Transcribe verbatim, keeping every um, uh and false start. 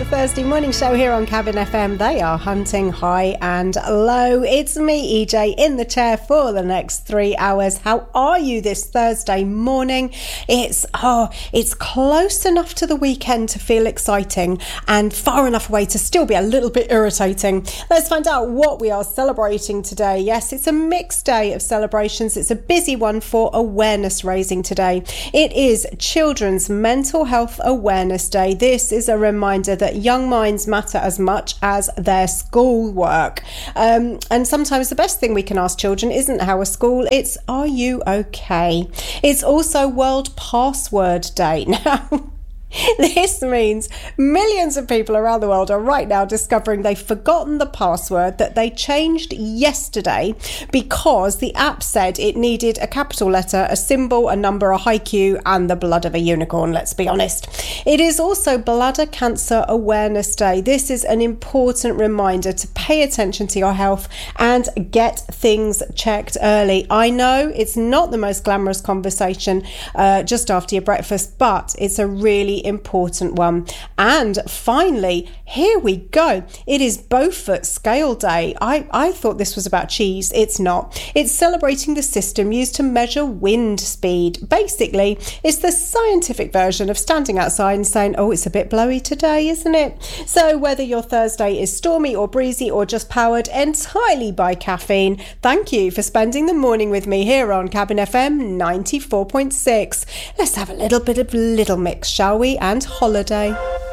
Thursday morning show here on Cabin F M. They are hunting high and low. It's me, E J, in the chair for the next three hours. How are you this Thursday morning? It's oh, it's close enough to the weekend to feel exciting and far enough away to still be a little bit irritating. Let's find out what we are celebrating today. Yes, it's a mixed day of celebrations. It's a busy one for awareness raising today. It is Children's Mental Health Awareness Day. This is a reminder that young minds matter as much as their schoolwork. Um, and sometimes the best thing we can ask children isn't how is school, it's are you okay? It's also World Password Day. Now, this means millions of people around the world are right now discovering they've forgotten the password that they changed yesterday because the app said it needed a capital letter, a symbol, a number, a haiku, and the blood of a unicorn, let's be honest. It is also Bladder Cancer Awareness Day. This is an important reminder to pay attention to your health and get things checked early. I know it's not the most glamorous conversation uh, just after your breakfast, but it's a really important one. And finally, here we go. It is Beaufort Scale Day. I, I thought this was about cheese. It's not. It's celebrating the system used to measure wind speed. Basically, it's the scientific version of standing outside and saying, oh, it's a bit blowy today, isn't it? So whether your Thursday is stormy or breezy or just powered entirely by caffeine, thank you for spending the morning with me here on Cabin F M ninety-four point six. Let's have a little bit of Little Mix, shall we? And Holiday.